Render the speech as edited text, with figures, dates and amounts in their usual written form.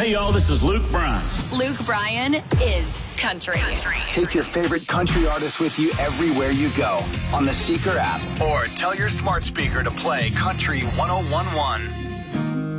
Hey, y'all, this is Luke Bryan. Luke Bryan is country. Take your favorite country artist with you everywhere you go on the Seeker app, or tell your smart speaker to play Country 1011.